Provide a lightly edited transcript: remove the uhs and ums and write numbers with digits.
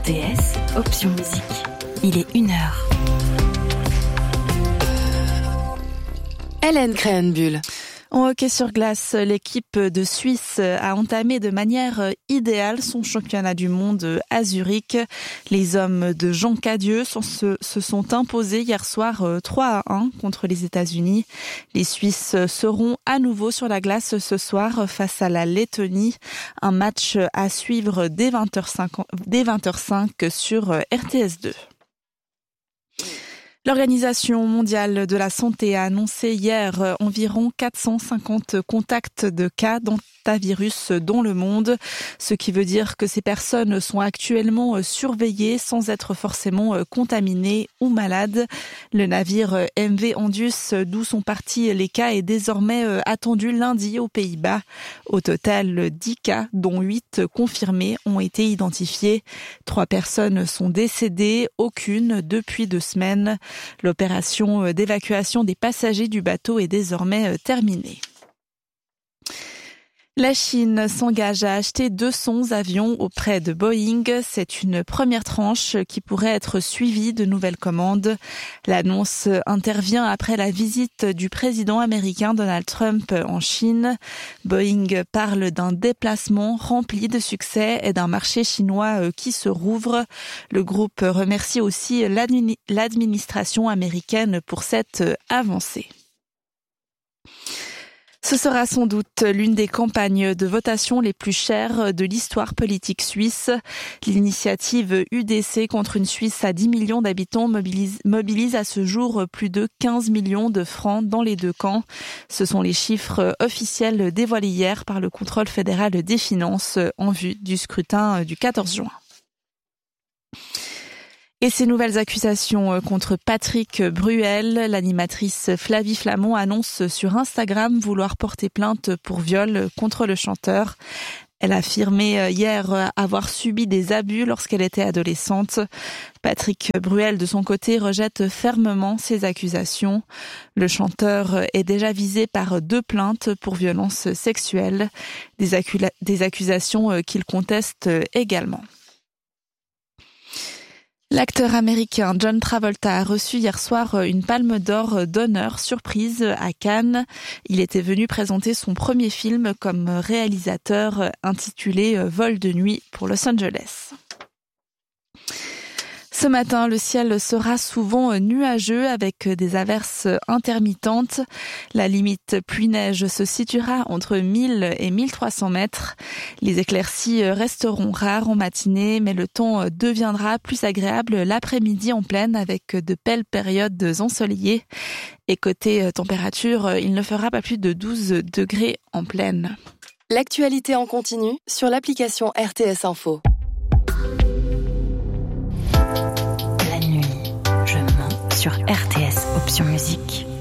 RTS, option musique. Il est 1h. Hélène Créhenbuhl. En hockey sur glace, l'équipe de Suisse a entamé de manière idéale son championnat du monde à Zurich. Les hommes de Jean Cadieux se sont imposés hier soir 3-1 contre les États-Unis. Les Suisses seront à nouveau sur la glace ce soir face à la Lettonie. Un match à suivre dès 20h05 sur RTS2. L'Organisation mondiale de la santé a annoncé hier environ 450 contacts de cas d'hantavirus dans le monde, ce qui veut dire que ces personnes sont actuellement surveillées sans être forcément contaminées ou malades. Le navire MV Andus, d'où sont partis les cas, est désormais attendu lundi aux Pays-Bas. Au total, 10 cas, dont 8 confirmés, ont été identifiés. 3 personnes sont décédées, aucune depuis 2 semaines. L'opération d'évacuation des passagers du bateau est désormais terminée. La Chine s'engage à acheter 200 avions auprès de Boeing. C'est une première tranche qui pourrait être suivie de nouvelles commandes. L'annonce intervient après la visite du président américain Donald Trump en Chine. Boeing parle d'un déplacement rempli de succès et d'un marché chinois qui se rouvre. Le groupe remercie aussi l'administration américaine pour cette avancée. Ce sera sans doute l'une des campagnes de votation les plus chères de l'histoire politique suisse. L'initiative UDC contre une Suisse à 10 millions d'habitants mobilise à ce jour plus de 15 millions de francs dans les deux camps. Ce sont les chiffres officiels dévoilés hier par le contrôle fédéral des finances en vue du scrutin du 14 juin. Et ces nouvelles accusations contre Patrick Bruel, l'animatrice Flavie Flament annonce sur Instagram vouloir porter plainte pour viol contre le chanteur. Elle a affirmé hier avoir subi des abus lorsqu'elle était adolescente. Patrick Bruel, de son côté, rejette fermement ces accusations. Le chanteur est déjà visé par 2 plaintes pour violences sexuelles, des accusations qu'il conteste également. L'acteur américain John Travolta a reçu hier soir une palme d'or d'honneur surprise à Cannes. Il était venu présenter son premier film comme réalisateur intitulé Vol de nuit pour Los Angeles. Ce matin, le ciel sera souvent nuageux avec des averses intermittentes. La limite pluie-neige se situera entre 1000 et 1300 mètres. Les éclaircies resteront rares en matinée, mais le temps deviendra plus agréable l'après-midi en plaine avec de belles périodes ensoleillées. Et côté température, il ne fera pas plus de 12 degrés en plaine. L'actualité en continu sur l'application RTS Info. Sur RTS, option musique.